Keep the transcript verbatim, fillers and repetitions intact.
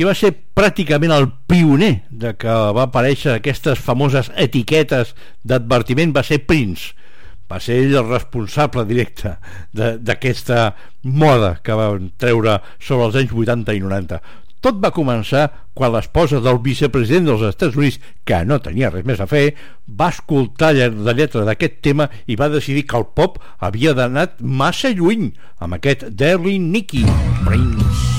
qui va ser pràcticament el pioner de que va aparèixer aquestes famoses etiquetes d'advertiment va ser Prince. Va ser ell el responsable directe d'aquesta moda que van treure sobre els anys vuitanta i noranta. Tot va començar quan l'esposa del vicepresident dels Estats Units, que no tenia res més a fer, va escoltar la lletra d'aquest tema i va decidir que el pop havia d'anar massa lluny amb aquest Darling Nikki, Prince.